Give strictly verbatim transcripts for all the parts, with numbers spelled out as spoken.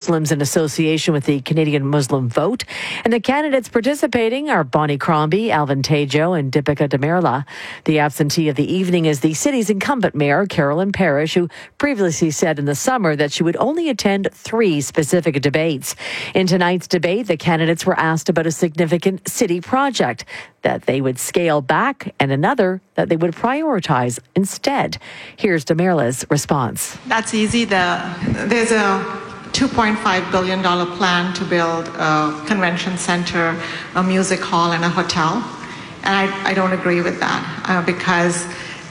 Muslims in association with the Canadian Muslim Vote. And the candidates participating are Bonnie Crombie, Alvin Tejo, and Deepika Demirla. The absentee of the evening is the city's incumbent mayor, Carolyn Parrish, who previously said in the summer that she would only attend three specific debates. In tonight's debate, the candidates were asked about a significant city project that they would scale back and another that they would prioritize instead. Here's Demirla's response. That's easy. The, there's a two point five billion dollars plan to build a convention center, a music hall, and a hotel. And I, I don't agree with that uh, because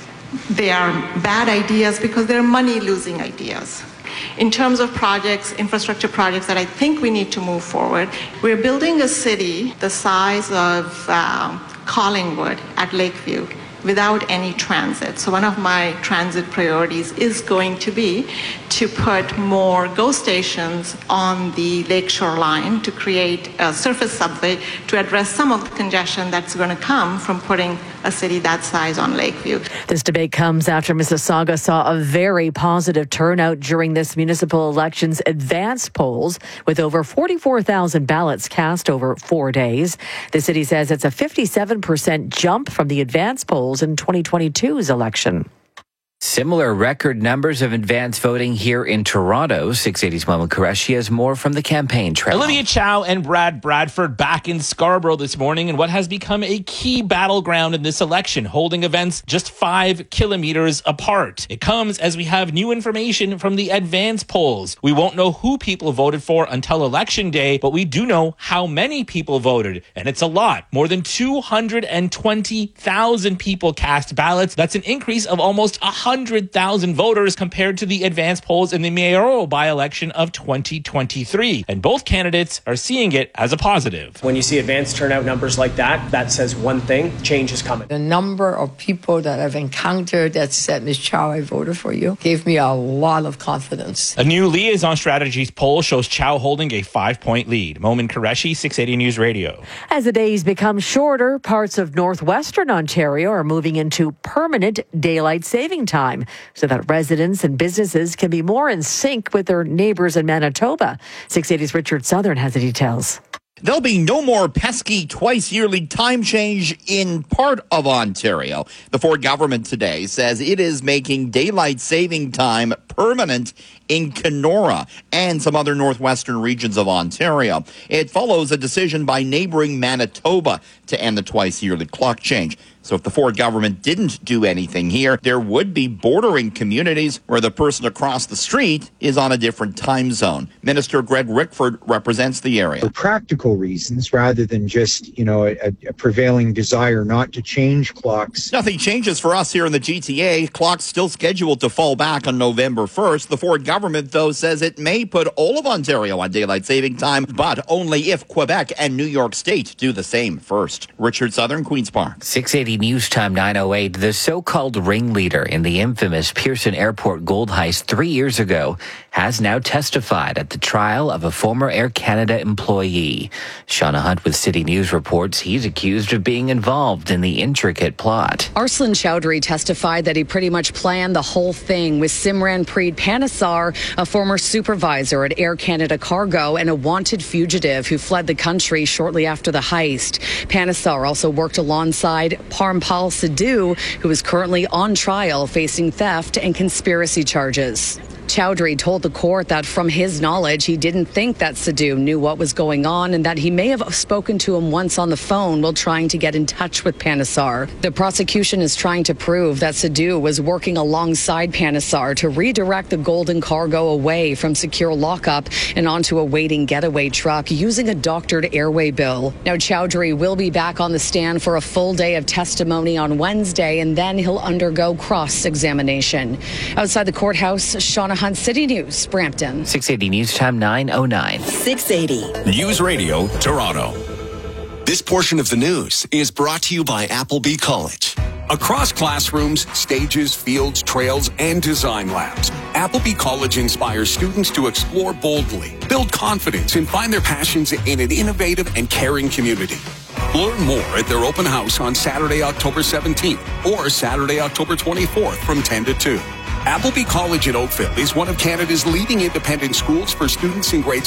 they are bad ideas because they're money-losing ideas. In terms of projects, infrastructure projects that I think we need to move forward, we're building a city the size of uh, Collingwood at Lakeview without any transit. So one of my transit priorities is going to be to put more GO stations on the lakeshore line to create a surface subway to address some of the congestion that's going to come from putting a city that size on Lakeview. This debate comes after Mississauga saw a very positive turnout during this municipal election's advance polls, with over forty-four thousand ballots cast over four days. The city says it's a fifty-seven percent jump from the advance polls in twenty twenty-two's election. Similar record numbers of advance voting here in Toronto. six eighty's Mohamed Qureshi has more from the campaign trail. Olivia Chow and Brad Bradford back in Scarborough this morning in what has become a key battleground in this election, holding events just five kilometers apart. It comes as we have new information from the advance polls. We won't know who people voted for until Election Day, but we do know how many people voted, and it's a lot. More than two hundred twenty thousand people cast ballots. That's an increase of almost one hundred thousand voters compared to the advance polls in the mayoral by-election of twenty twenty-three. And both candidates are seeing it as a positive. When you see advance turnout numbers like that, that says one thing: change is coming. The number of people that I've encountered that said, Miz Chow, I voted for you, gave me a lot of confidence. A new Liaison Strategies poll shows Chow holding a five-point lead. Mohamed Qureshi, six eighty News Radio. As the days become shorter, parts of northwestern Ontario are moving into permanent daylight saving time, so that residents and businesses can be more in sync with their neighbours in Manitoba. six eighty's Richard Southern has the details. There'll be no more pesky twice-yearly time change in part of Ontario. The Ford government today says it is making daylight saving time permanent in Kenora and some other northwestern regions of Ontario. It follows a decision by neighboring Manitoba to end the twice-yearly clock change. So if the Ford government didn't do anything here, there would be bordering communities where the person across the street is on a different time zone. Minister Greg Rickford represents the area. For practical reasons, rather than just, you know, a, a prevailing desire not to change clocks. Nothing changes for us here in the G T A. Clocks still scheduled to fall back on November first. The Ford government, though, says it may put all of Ontario on daylight saving time, but only if Quebec and New York State do the same first. Richard Southern, Queen's Park. six eighty News Time nine oh eight. The so-called ringleader in the infamous Pearson Airport gold heist three years ago has now testified at the trial of a former Air Canada employee. Shauna Hunt with City News reports he's accused of being involved in the intricate plot. Arslan Chowdhury testified that he pretty much planned the whole thing with Simranpreet Panesar, a former supervisor at Air Canada Cargo and a wanted fugitive who fled the country shortly after the heist. Panesar also worked alongside Parmpal Sidhu, who is currently on trial facing theft and conspiracy charges. Chowdhury told the court that from his knowledge, he didn't think that Sidhu knew what was going on and that he may have spoken to him once on the phone while trying to get in touch with Panesar. The prosecution is trying to prove that Sidhu was working alongside Panesar to redirect the golden cargo away from secure lockup and onto a waiting getaway truck using a doctored airway bill. Now, Chowdhury will be back on the stand for a full day of testimony on Wednesday, and then he'll undergo cross-examination. Outside the courthouse, Shauna Hunt, City News, Brampton. six eighty News Time nine oh nine. six eighty News Radio, Toronto. This portion of the news is brought to you by Appleby College. Across classrooms, stages, fields, trails, and design labs, Appleby College inspires students to explore boldly, build confidence, and find their passions in an innovative and caring community. Learn more at their open house on Saturday, October seventeenth or Saturday, October twenty-fourth from ten to two. Appleby College in Oakville is one of Canada's leading independent schools for students in grades